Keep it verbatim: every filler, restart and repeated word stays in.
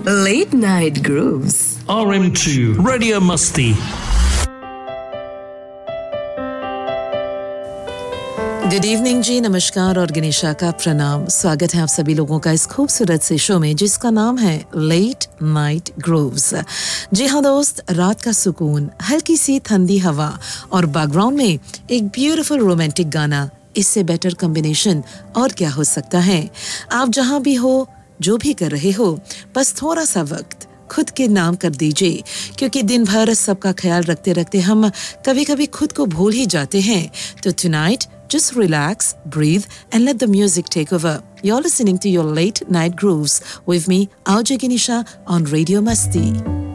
Late Night Grooves. R M two Radio Musty. Good evening जी, नमस्कार और गणेशा का प्रणाम। स्वागत है आप सभी लोगों का इस खूबसूरत से शो में जिसका नाम है लेट नाइट ग्रूव्स। जी हाँ दोस्त, रात का सुकून, हल्की सी ठंडी हवा और बैकग्राउंड में एक ब्यूटीफुल रोमांटिक गाना, इससे बेटर कॉम्बिनेशन और क्या हो सकता है। आप जहाँ भी हो, जो भी कर रहे हो, बस थोड़ा सा वक्त खुद के नाम कर दीजिए, क्योंकि दिन भर सबका ख्याल रखते रखते हम कभी कभी खुद को भूल ही जाते हैं। तो tonight, just relax, breathe and let the music take over. You're listening to your Late Night Grooves with me, R J Ganesha, on Radio Masti.